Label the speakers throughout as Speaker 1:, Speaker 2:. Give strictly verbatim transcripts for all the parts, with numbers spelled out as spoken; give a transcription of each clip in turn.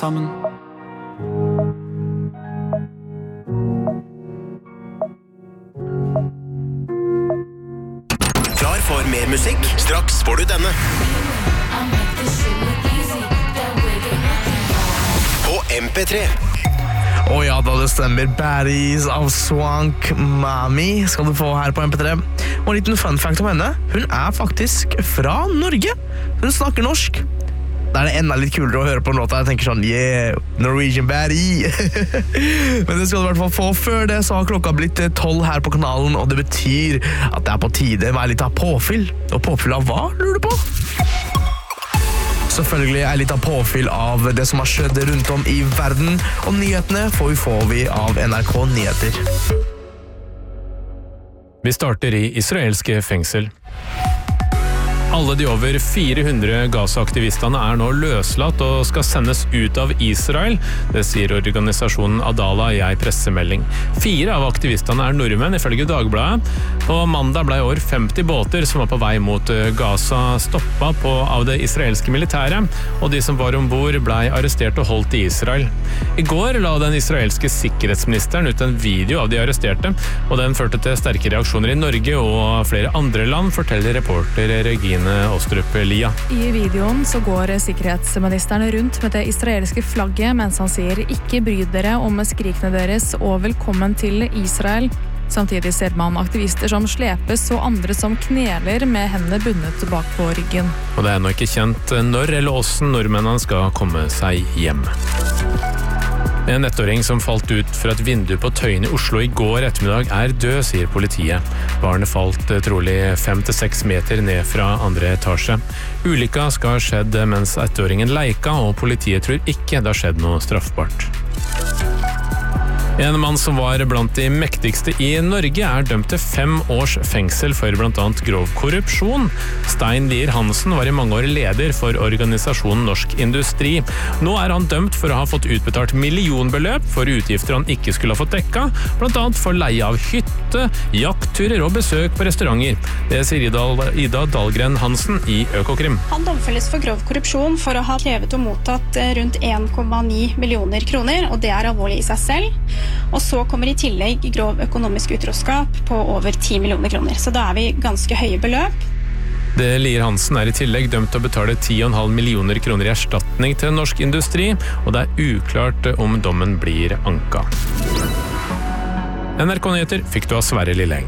Speaker 1: sammen.
Speaker 2: Klar for mer musikk? Straks får du denne. På M P tre.
Speaker 3: Å ja, da det stemmer. Baddies av Swank Mami skal du få her på M P tre. Og en liten fun fact om henne. Hun er faktisk fra Norge. Hun snakker norsk. Da er det enda litt kulere å høre på låta. Jeg tenker sånn, yeah, Norwegian baddie. Men det skal du i hvert fall få. Før det så har klokka blitt tolv her på kanalen, og det betyr at det er på tide med litt av påfyll. Og påfyll av hva, lurer du på? Selvfølgelig er litt av påfyll av det som har skjedd rundt om i verden, og nyhetene får vi få vi av N R K Nyheter.
Speaker 4: Vi starter i israelske fengsel. Alle de over fire hundre Gaza-aktivistene er nå løslatt og skal sendes ut av Israel. Det sier organisasjonen Adala i en pressemelding. Fire av aktivistene er nordmenn, ifølge Dagbladet. På mandag ble i år femti båter som var på vei mot Gaza stoppa på av det israelske militæret, og de som var ombord ble arrestert og holdt i Israel. I går la den israelske sikkerhetsministeren ut en video av de arresterte, og den førte til sterke reaksjoner i Norge og flere andre land, forteller reporter Regine Ostrup Lia.
Speaker 5: I videoen så går sikkerhetsministeren rundt med det israelske flagget mens han sier «Ikke bry dere om skrikene deres og velkommen til Israel». Samtidig ser man aktivister som slepes og andre som kneler med hendene bundet bak på ryggen.
Speaker 4: Og det er nå ikke kjent når eller hvordan nordmennene skal komme seg hjem. En ettåring som falt ut fra et vindu på Tøyen i Oslo i går ettermiddag er død, sier politiet. Barnet falt trolig fem til seks meter ned fra andre etasje. Ulykka skal ha skjedd mens ettåringen leika, og politiet tror ikke det har skjedd noe straffbart. En mann som var blant de mektigste i Norge er dømt til fem års fengsel for blant annet grov korrupsjon. Stein Lier Hansen var i mange år leder for organisasjonen Norsk Industri. Nå er han dømt for å ha fått utbetalt millionbeløp for utgifter han ikke skulle ha fått dekka, blant annet for leie av hytte, jaktturer og besøk på restauranter. Det sier Ida, Ida Dahlgren Hansen i Økokrim.
Speaker 6: Han domfelles for grov korrupsjon for å ha krevet og mottatt rundt en komma ni millioner kroner, og det er alvorlig i seg selv. Og så kommer i tillegg grov økonomisk utroskap på over ti millioner kroner. Så da er vi ganske høye beløp.
Speaker 4: Det Lier Hansen er i tillegg dømt til å betale ti komma fem millioner kroner i erstatning til Norsk Industri, og det er uklart om dommen blir anka. N R K Nyheter fikk du av Sverre Lilleng.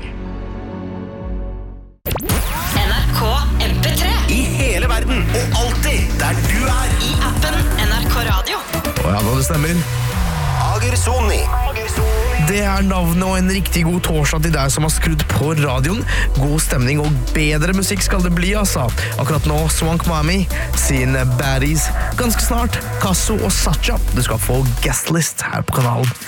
Speaker 7: N R K M P tre.
Speaker 2: I hele verden, og alltid der du er.
Speaker 7: I appen N R K Radio.
Speaker 3: Og ja, da det stemmer.
Speaker 2: Agersoni.
Speaker 3: Det er navnet og en riktig god torsdag til deg som har skrudd på radioen. God stemning og bedre musikk skal det bli, altså. Akkurat nå, Swank Mami sin Baddies. Ganske snart, Kasso og Satcha. Du skal få guestlist her på kanalen.